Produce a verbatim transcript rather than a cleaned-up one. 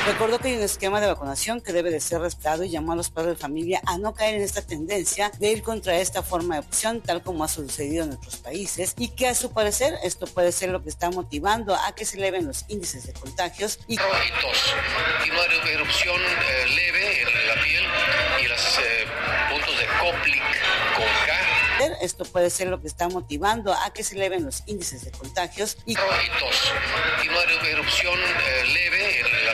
Recordó que hay un esquema de vacunación que debe de ser respetado y llamó a los padres de familia a no caer en esta tendencia de ir contra esta forma de vacunación, tal como ha sucedido en otros países, y que a su parecer esto puede ser lo que está motivando a que se eleven los índices de contagios y, y tos, y una erupción eh, leve en la piel y los eh, puntos de Koplik con K. Esto puede ser lo que está motivando a que se eleven los índices de contagios y, y tos, y una erupción eh, leve en la